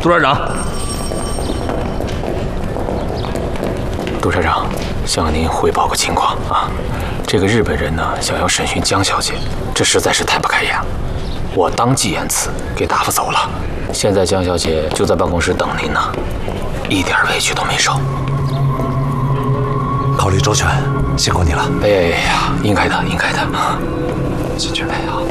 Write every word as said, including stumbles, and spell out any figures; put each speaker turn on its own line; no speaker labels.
杜站长。
杜站长，向您汇报个情况啊，这个日本人呢想要审讯江小姐，这实在是太不开眼了。我当即言辞给答复走了。现在江小姐就在办公室等您呢，一点委屈都没受。
考虑周全，辛苦你了。
哎呀，应该的，应该的。进去。哎呀。